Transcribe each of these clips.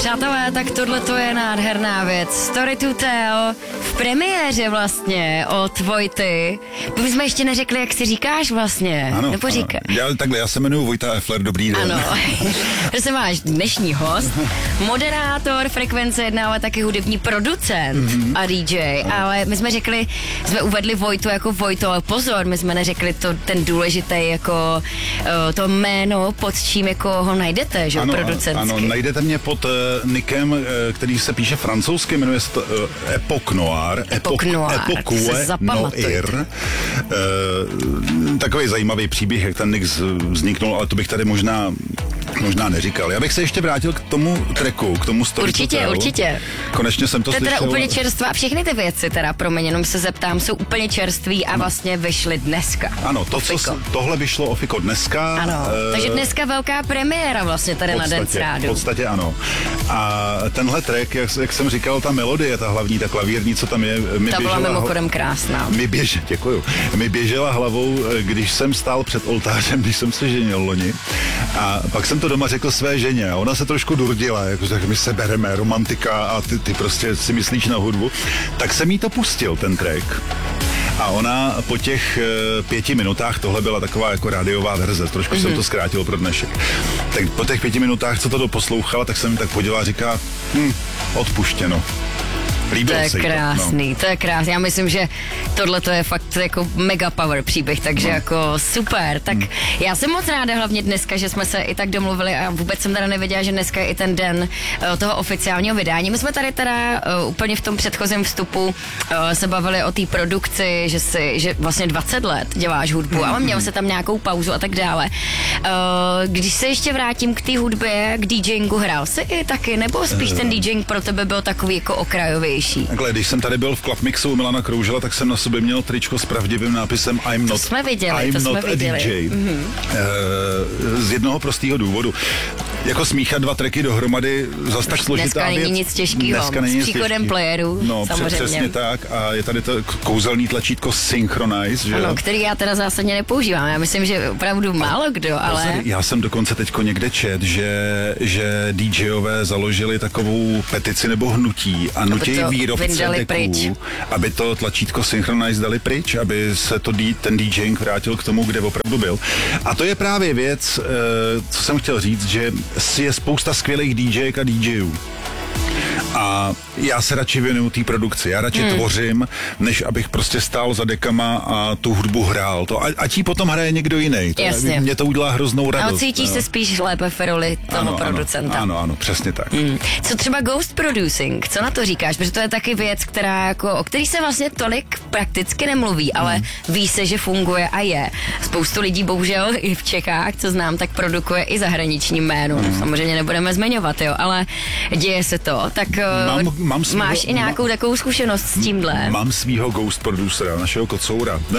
Přátelé, tak tohle to je nádherná věc. Story to tell v premiéře vlastně od Vojty. My jsme ještě neřekli, jak si říkáš vlastně. Ano, nebo říkáš? Já se jmenuji Vojta Effler, dobrý den. Ano, prosím váš dnešní host, moderátor Frekvence 1, ale taky hudební producent a DJ. Ale my jsme řekli, jsme uvedli Vojtu jako Vojto, ale pozor, my jsme neřekli ten důležitý jako to jméno, pod čím jako ho najdete, že producentsky. Ano, najdete mě pod nickem, který se píše francouzsky, jmenuje se to Epoch Noir. Epoch Noir, Noir. Takový zajímavý příběh, jak ten nick vzniknul, ale to bych tady možná neříkal. Já bych se ještě vrátil k tomu tracku, k tomu story. Určitě. Konečně jsem to slyšel. To je teda úplně čerstvá. Všechny ty věci teda, promiň, jenom se zeptám, jsou úplně čerství a vlastně vyšly dneska. Ano, tohle vyšlo Ofiko dneska. Ano, takže dneska velká premiéra vlastně tady na Dance Rádu. V podstatě ano. A tenhle track, jak jsem říkal, ta melodie, ta hlavní, ta klavírní, co tam je, ta byla mimochodem krásná. Mi běžela hlavou, když jsem stál před oltářem, když jsem se ženil loni. A pak jsem to doma řekl své ženě a ona se trošku durdila, jako tak my se bereme, romantika a ty prostě si myslíš na hudbu. Tak jsem jí to pustil, ten track. A ona po těch 5 minutách, tohle byla taková jako rádiová verze, trošku jsem to zkrátil pro dnešek. Tak po těch 5 minutách, co to doposlouchala, tak jsem mi tak podívala a říká, odpuštěno. To je krásný, to je krásný. Já myslím, že tohle to je fakt jako mega power příběh, takže jako super. Tak já jsem moc ráda hlavně dneska, že jsme se i tak domluvili a vůbec jsem teda nevěděla, že dneska je i ten den toho oficiálního vydání. My jsme tady teda úplně v tom předchozím vstupu se bavili o té produkci, že vlastně 20 let děláš hudbu, ale měl se tam nějakou pauzu a tak dále. Když se ještě vrátím k té hudbě, k DJingu, hrál jsi i taky, nebo spíš ten DJing pro tebe byl takový jako okrajový? Takhle, když jsem tady byl v Club Mixu u Milana Kroužela, tak jsem na sobě měl tričko s pravdivým nápisem I'm not a DJ. Z jednoho prostého důvodu. Jako smíchat dva tracky dohromady, zas tak složitá věc. Dneska není nic těžkého. S příchodem playerů, no, samozřejmě. Přesně tak. A je tady to kouzelný tlačítko Synchronize, že? Ano, který já teda zásadně nepoužívám. Já myslím, že opravdu málo kdo, ale... Já jsem dokonce teďko někde čet, že DJové založili takovou petici nebo hnutí a nutí výrobce deků, aby to tlačítko Synchronize dali pryč, aby se ten DJing vrátil k tomu, kde opravdu byl. A to je právě věc, co jsem chtěl říct, že je spousta skvělých DJek a DJů. A já se radši věnuju té produkci. Já radši tvořím, než abych prostě stál za dekama a tu hudbu hrál. Ať ji potom hraje někdo jiný. Mě to udělá hroznou radost. Ale cítíš se spíš lépe v roli toho producenta. Ano, přesně tak. Co třeba ghost producing? Co na to říkáš? Protože to je taky věc, o který se vlastně tolik prakticky nemluví, ale ví se, že funguje a je. Spoustu lidí, bohužel i v Čechách, co znám, tak produkuje i zahraniční jméno. Samozřejmě nebudeme zmiňovat, jo, ale děje se to. Tak máš i nějakou takovou zkušenost s tímhle? Mám svýho ghost producera, našeho kocoura. No.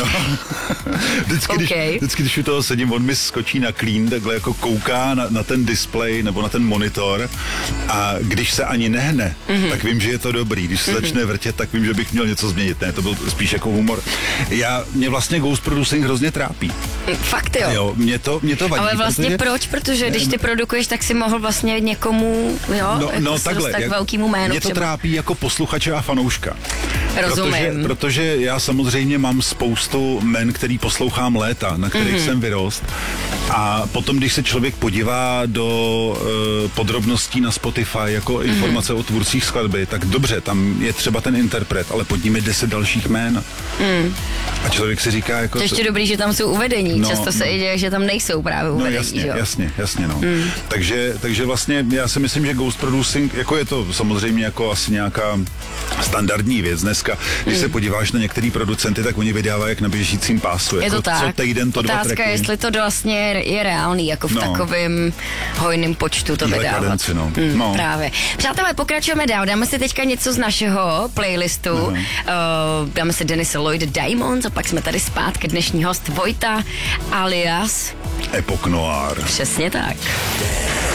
Vždycky, když u toho sedím, on mi skočí na klín, takhle jako kouká na ten displej nebo na ten monitor a když se ani nehne, tak vím, že je to dobrý. Když se začne vrtět, tak vím, že bych měl něco změnit. Ne, to byl spíš jako humor. Mě vlastně ghost producing hrozně trápí. Fakt jo? Mě to vadí. Ale vlastně proč? Protože když ty produkuješ, tak si mohl vlastně někomu, takhle, tak velkýmu jménu. Mě to trápí jako posluchače a fanouška. Rozumím. Protože já samozřejmě mám spoustu men, který poslouchám léta, na kterých jsem vyrost. A potom, když se člověk podívá do podrobností na Spotify jako informace o tvůrcích skladby, tak dobře, tam je třeba ten interpret, ale pod ním je 10 dalších jmén. A člověk si říká jako... To ještě dobrý, že tam jsou uvedení. Často se i děje, že tam nejsou právě uvedení. Jasně. Takže vlastně já si myslím, že ghost producing, jako je to samozřejmě jako asi nějaká standardní věc dneska. Když se podíváš na některý producenty, tak oni vydávají jak na běžícím pásu. Je jako to tak. Co týden to Otázka, 2 tracky. Jestli to vlastně je reálný, jako v takovém hojném počtu to vydávat. Kadenci, Právě. Přátelé, pokračujeme dál. Dáme si teďka něco z našeho playlistu. Dáme si Denise Lloyd Diamonds a pak jsme tady zpátky. Dnešní host Vojta alias Epoch Noir. Přesně tak.